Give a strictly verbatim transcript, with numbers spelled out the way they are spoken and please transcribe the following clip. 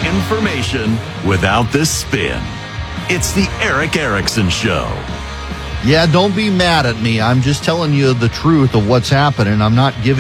Information without the spin. It's the Erick Erickson Show. Yeah, don't be mad at me. I'm just telling you the truth of what's happening. I'm not giving